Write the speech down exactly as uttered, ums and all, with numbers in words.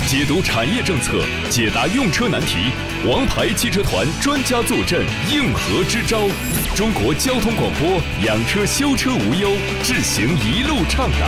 解读产业政策，解答用车难题，王牌汽车团专家坐镇，应和支招。中国交通广播，养车修车无忧，智行一路畅达。